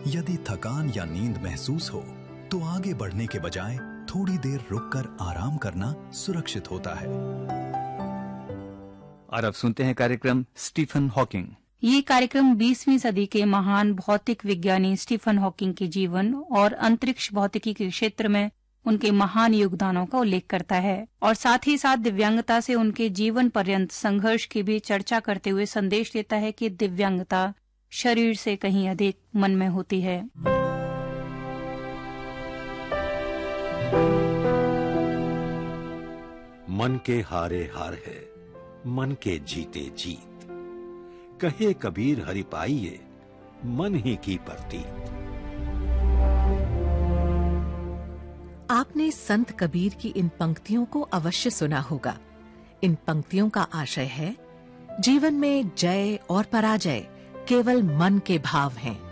यदि थकान या नींद महसूस हो तो आगे बढ़ने के बजाय थोड़ी देर रुककर आराम करना सुरक्षित होता है। और अब सुनते हैं कार्यक्रम स्टीफन हॉकिंग। ये कार्यक्रम 20वीं सदी के महान भौतिक विज्ञानी स्टीफन हॉकिंग के जीवन और अंतरिक्ष भौतिकी के क्षेत्र में उनके महान योगदानों का उल्लेख करता है और साथ ही साथ दिव्यांगता से उनके जीवन पर्यंत संघर्ष की भी चर्चा करते हुए संदेश देता है कि दिव्यांगता शरीर से कहीं अधिक मन में होती है। मन के हारे हार है, मन के जीते जीत। कहे कबीर हरि पाइये, मन ही की प्रतीत। आपने संत कबीर की इन पंक्तियों को अवश्य सुना होगा। इन पंक्तियों का आशय है, जीवन में जय और पराजय केवल मन के भाव हैं।